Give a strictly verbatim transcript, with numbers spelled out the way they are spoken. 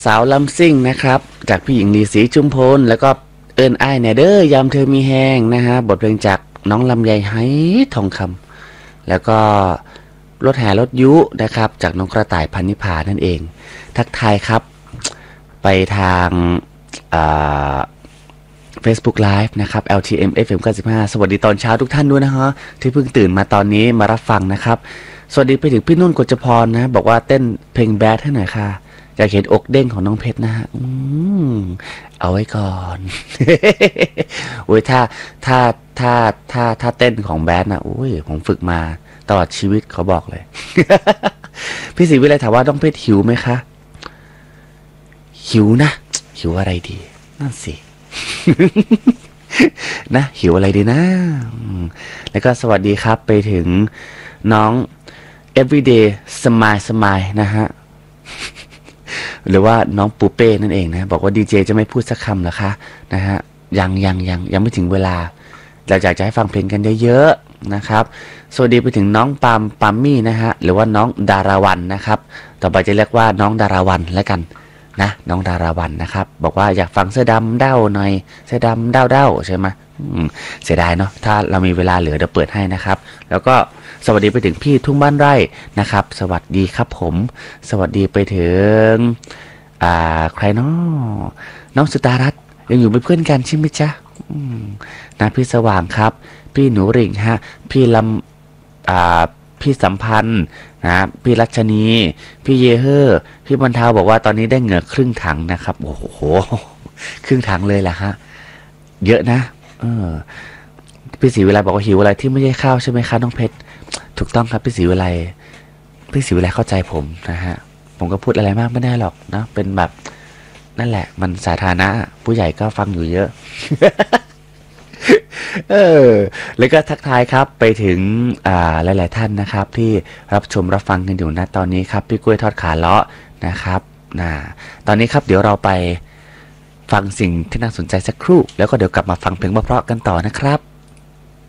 สาวลำซิ่งนะครับจากพี่หญิงลีศรีจุมพลแล้วก็เอิญอ้ายแนเดอร์ยามเธอมีแหงนะฮะบทเพลงจากน้องลำไยไหทองคำแล้วก็รถแห่รถยุนะครับจากน้องกระต่ายพันนิพานั่นเองทักทายครับไปทางเฟซบุ๊กไลฟ์นะครับ แอล ที เอ็ม เอฟ เอ็ม เก้าสิบห้าสวัสดีตอนเช้าทุกท่านด้วยนะฮะที่เพิ่งตื่นมาตอนนี้มารับฟังนะครับสวัสดีไปถึงพี่นุ่นกฤษพรนะบอกว่าเต้นเพลงแบดให้หน่อยค่ะอยากเห็นอกเด้งของน้องเพชรนะฮะอืมเอาไว้ก่อน โอ้ยถ้าถ้าถ้าถ้าถ้าเต้นของแบดนะโอ้ยผมฝึกมาตลอดชีวิตเขาบอกเลย พี่ศรีวิไลถามว่าน้องเพชรหิวไหมคะหิวนะหิวอะไรดีนั่นสิ นะหิวอะไรดีนะแล้วก็สวัสดีครับไปถึงน้อง everyday smile smile นะฮะ หรือว่าน้องปูเป้นั่นเองนะบอกว่าดีเจจะไม่พูดสักคำเหรอคะนะฮะยังยังยังยังไม่ถึงเวลาเราอยากจะให้ฟังเพลงกันเยอะๆนะครับสวัสดีไปถึงน้องปามปามมี่นะฮะหรือว่าน้องดาราวันนะครับต่อไปจะเรียกว่าน้องดาราวันแล้วกันนะน้องดาราวันนะครับบอกว่าอยากฟังเสื้อดำเด้าหน่อยเสื้อดำเด้าเด้าใช่ไหมเสียดายเนาะถ้าเรามีเวลาเหลือเดี๋ยวเปิดให้นะครับแล้วก็สวัสดีไปถึงพี่ทุ่งบ้านไร่นะครับสวัสดีครับผมสวัสดีไปถึงอ่าใครเนาะน้องสุตารัตน์ยังอยู่เป็นเพื่อนกันใช่ไหมจ๊ะนะพี่สว่างครับพี่หนูริ่งฮะพี่ลำอ่าพี่สัมพันธ์นะพี่รัชนีพี่เยเฮอร์พี่บรรเทาบอกว่าตอนนี้ได้เหงื่อครึ่งถังนะครับโอ้โหครึ่งถังเลยแหละฮะเยอะนะเออพี่ศรีวิไลบอกว่าหิวอะไรที่ไม่ใช่ข้าวใช่ไหมคะน้องเพชรถูกต้องครับพี่ศรีวิไลพี่ศรีวิไลเข้าใจผมนะฮะผมก็พูดอะไรมากไม่ได้หรอกนะเป็นแบบนั่นแหละมันสาธารณะผู้ใหญ่ก็ฟังอยู่เยอะ เออแล้วก็ทักทายครับไปถึงอ่าหลายๆท่านนะครับที่รับชมรับฟังกันอยู่นะตอนนี้ครับพี่กล้วยทอดขาเลาะนะครับนะตอนนี้ครับเดี๋ยวเราไปฟังสิ่งที่น่าสนใจสักครู่แล้วก็เดี๋ยวกลับมาฟังเพลงเพราะๆกันต่อนะครับ